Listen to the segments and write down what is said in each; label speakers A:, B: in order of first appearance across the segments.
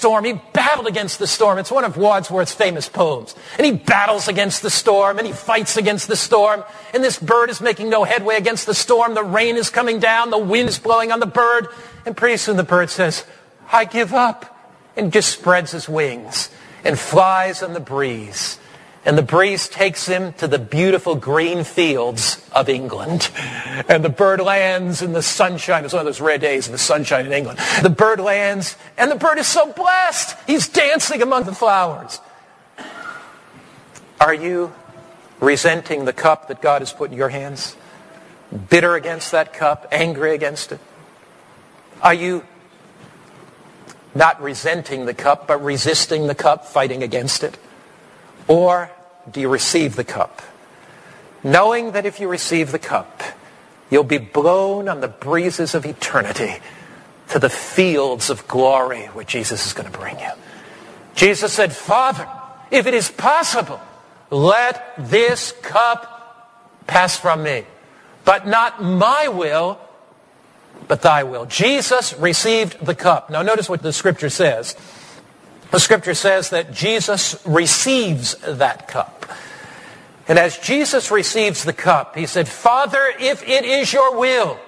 A: storm. He battled against the storm. It's one of Wordsworth's famous poems. And he battles against the storm, and he fights against the storm. And this bird is making no headway against the storm. The rain is coming down. The wind is blowing on the bird. And pretty soon the bird says, I give up. And just spreads his wings and flies on the breeze. And the breeze takes him to the beautiful green fields of England. And the bird lands in the sunshine. It's one of those rare days of the sunshine in England. The bird lands, and the bird is so blessed. He's dancing among the flowers. Are you resenting the cup that God has put in your hands? Bitter against that cup? Angry against it? Are you not resenting the cup, but resisting the cup, fighting against it? Or do you receive the cup, knowing that if you receive the cup, you'll be blown on the breezes of eternity to the fields of glory where Jesus is going to bring you? Jesus said, Father, if it is possible, let this cup pass from me. But not my will, but thy will. Jesus received the cup. Now notice what the scripture says. The scripture says that Jesus receives that cup. And as Jesus receives the cup, he said, Father, if it is your will,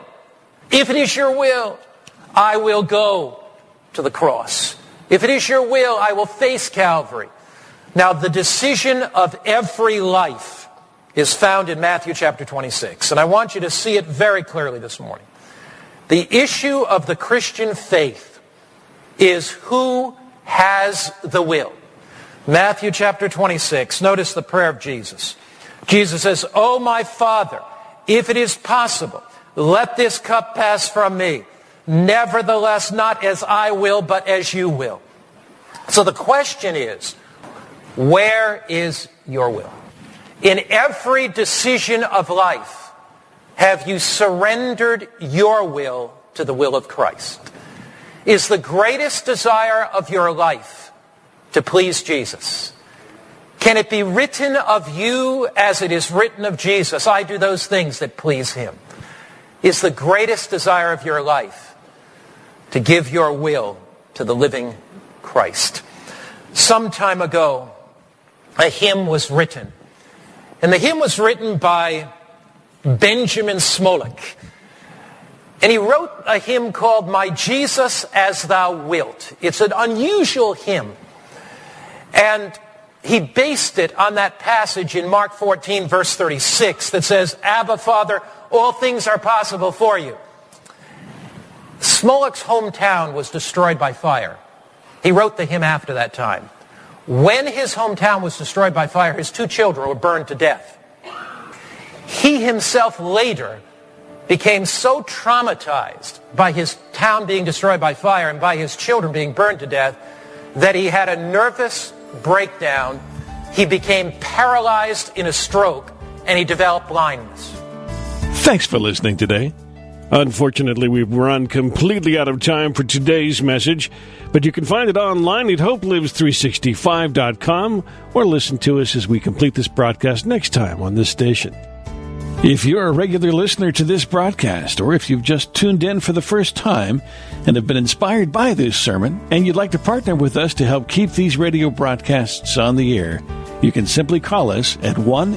A: I will go to the cross. If it is your will, I will face Calvary. Now, the decision of every life is found in Matthew chapter 26. And I want you to see it very clearly this morning. The issue of the Christian faith is who has the will. Matthew chapter 26, notice the prayer of Jesus. Jesus says, Oh, my Father, if it is possible, let this cup pass from me. Nevertheless, not as I will, but as you will. So the question is, where is your will? In every decision of life, have you surrendered your will to the will of Christ? Is the greatest desire of your life to please Jesus? Can it be written of you as it is written of Jesus? I do those things that please him. Is the greatest desire of your life to give your will to the living Christ? Some time ago, a hymn was written. And the hymn was written by Benjamin Smolik. And he wrote a hymn called My Jesus As Thou Wilt. It's an unusual hymn. And he based it on that passage in Mark 14, verse 36, that says, Abba, Father, all things are possible for you. Smolik's hometown was destroyed by fire. He wrote the hymn after that time. When his hometown was destroyed by fire, his 2 children were burned to death. He himself later became so traumatized by his town being destroyed by fire and by his children being burned to death that he had a nervous breakdown. He became paralyzed in a stroke, and he developed blindness.
B: Thanks for listening today. Unfortunately, we've run completely out of time for today's message, but you can find it online at hopelives365.com or listen to us as we complete this broadcast next time on this station. If you're a regular listener to this broadcast, or if you've just tuned in for the first time and have been inspired by this sermon, and you'd like to partner with us to help keep these radio broadcasts on the air, you can simply call us at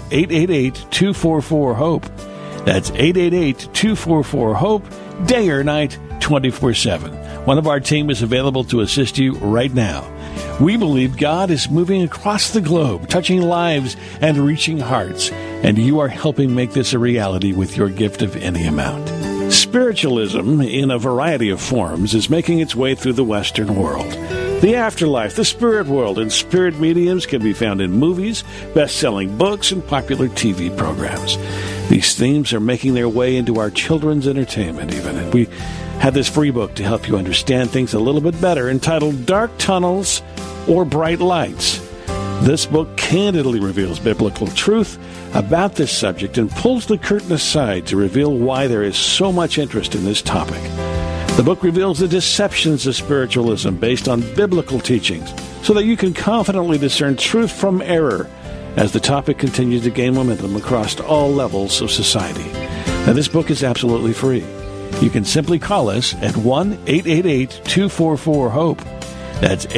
B: 1-888-244-HOPE. That's 888-244-HOPE, day or night, 24/7. One of our team is available to assist you right now. We believe God is moving across the globe, touching lives and reaching hearts, and you are helping make this a reality with your gift of any amount. Spiritualism, in a variety of forms, is making its way through the Western world. The afterlife, the spirit world, and spirit mediums can be found in movies, best-selling books, and popular TV programs. These themes are making their way into our children's entertainment even, and we have this free book to help you understand things a little bit better entitled Dark Tunnels or Bright Lights. This book candidly reveals biblical truth about this subject and pulls the curtain aside to reveal why there is so much interest in this topic. The book reveals the deceptions of spiritualism based on biblical teachings so that you can confidently discern truth from error as the topic continues to gain momentum across all levels of society. Now, this book is absolutely free. You can simply call us at 1-888-244-HOPE. That's